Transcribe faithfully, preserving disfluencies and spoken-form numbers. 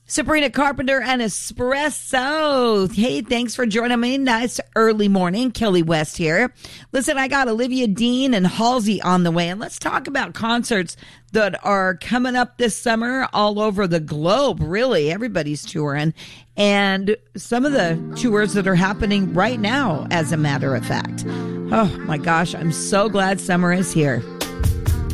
Sabrina Carpenter and Espresso. Hey, thanks for joining me. Nice early morning. Kelly West here. Listen, I got Olivia Dean and Halsey on the way, and let's talk about concerts that are coming up this summer all over the globe. Really, everybody's touring, and some of the tours that are happening right now, as a matter of fact. Oh my gosh, I'm so glad summer is here.